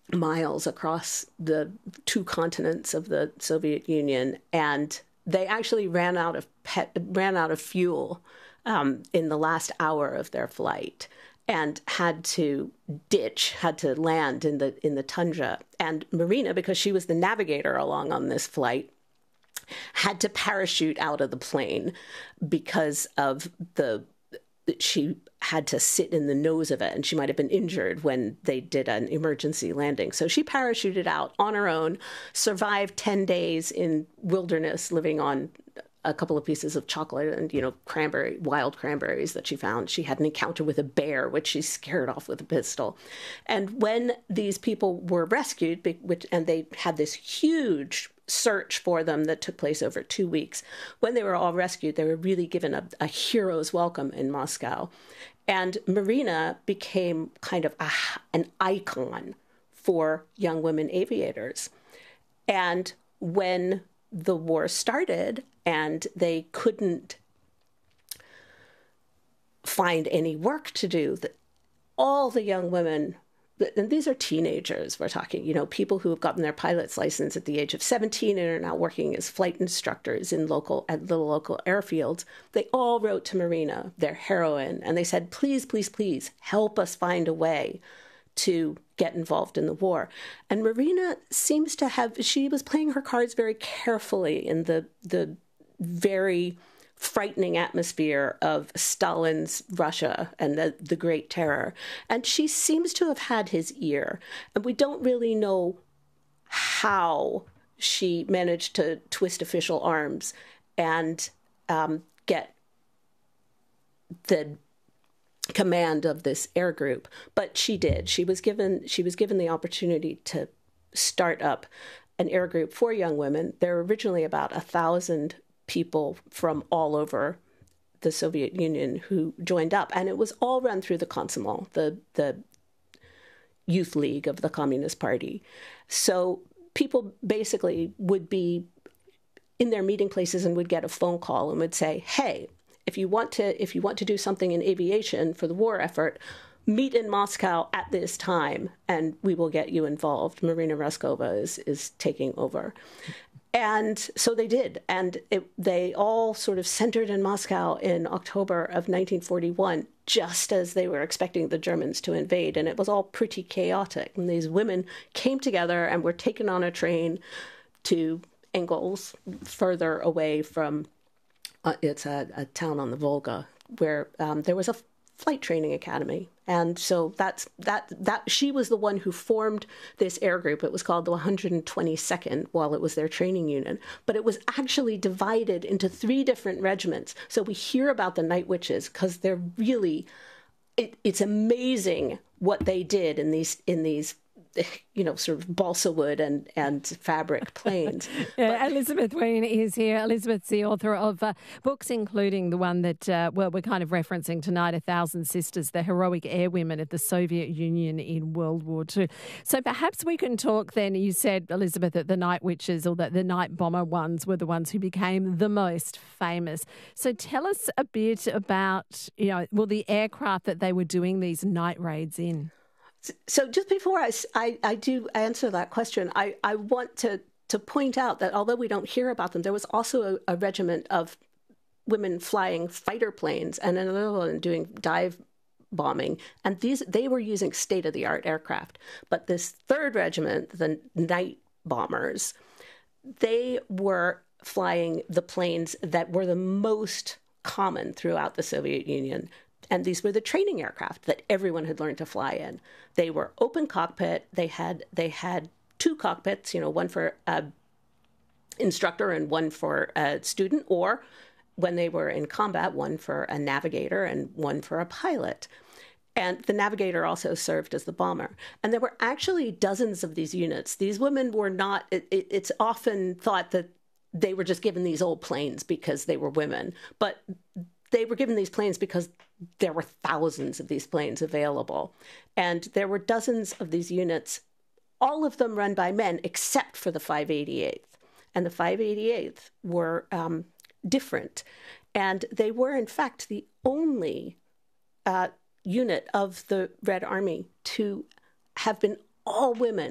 miles across the two continents of the Soviet Union, and they actually ran out of fuel in the last hour of their flight, and had to land in the tundra. And Marina, because she was the navigator along on this flight, had to parachute out of the plane because of she had to sit in the nose of it, and she might have been injured when they did an emergency landing. So she parachuted out on her own, survived 10 days in wilderness, living on a couple of pieces of chocolate and, wild cranberries that she found. She had an encounter with a bear, which she scared off with a pistol. And when these people were rescued, and they had this huge search for them that took place over 2 weeks, when they were all rescued, they were really given a hero's welcome in Moscow. And Marina became kind of an icon for young women aviators. And when the war started and they couldn't find any work to do, all the young women, and these are teenagers we're talking, people who have gotten their pilot's license at the age of 17 and are now working as flight instructors at the local airfields, they all wrote to Marina, their heroine, and they said, please, please, please help us find a way to get involved in the war. And Marina seems to she was playing her cards very carefully in the very frightening atmosphere of Stalin's Russia and the Great Terror. And she seems to have had his ear. And we don't really know how she managed to twist official arms and get the command of this air group, but she did. She was given the opportunity to start up an air group for young women. There were originally about 1,000 people from all over the Soviet Union who joined up, and it was all run through the Komsomol, the youth league of the Communist Party. So people basically would be in their meeting places and would get a phone call and would say, hey, if you want to do something in aviation for the war effort, meet in Moscow at this time, and we will get you involved. Marina Raskova is taking over. And so they did. And they all sort of centered in Moscow in October of 1941, just as they were expecting the Germans to invade. And it was all pretty chaotic. And these women came together and were taken on a train to Engels, further away from it's a town on the Volga, where there was a flight training academy. And so that she was the one who formed this air group. It was called the 122nd while it was their training unit, but it was actually divided into 3 different regiments. So we hear about the Night Witches because they're really, it's amazing what they did in these sort of balsa wood and fabric planes. Elizabeth Wein is here. Elizabeth's the author of books, including the one that we're kind of referencing tonight, 1,000 Sisters, the heroic air women of the Soviet Union in World War II. So perhaps we can talk then, you said, Elizabeth, that the Night Witches or that the Night Bomber ones were the ones who became the most famous. So tell us a bit about, the aircraft that they were doing these night raids in. So just before I do answer that question, I want to point out that although we don't hear about them, there was also a regiment of women flying fighter planes and another one doing dive bombing. And they were using state-of-the-art aircraft. But this 3rd regiment, the night bombers, they were flying the planes that were the most common throughout the Soviet Union. And these were the training aircraft that everyone had learned to fly in. They were open cockpit. They had 2 cockpits, one for an instructor and one for a student, or when they were in combat, one for a navigator and one for a pilot. And the navigator also served as the bomber. And there were actually dozens of these units. These women were not, it's often thought that they were just given these old planes because they were women. But they were given these planes because there were thousands of these planes available. And there were dozens of these units, all of them run by men, except for the 588th. And the 588th were different. And they were, in fact, the only unit of the Red Army to have been all women